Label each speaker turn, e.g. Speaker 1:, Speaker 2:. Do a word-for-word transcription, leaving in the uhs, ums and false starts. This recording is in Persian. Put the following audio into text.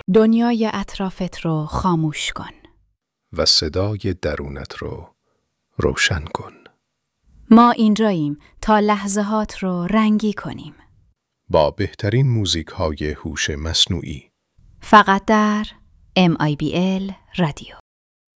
Speaker 1: دنیای اطرافت رو خاموش کن
Speaker 2: و صدای درونت رو روشن کن.
Speaker 1: ما اینجاییم تا لحظه‌هات رو رنگی کنیم
Speaker 2: با بهترین موزیک های هوش مصنوعی.
Speaker 1: فقط در ام آی بی ال رادیو.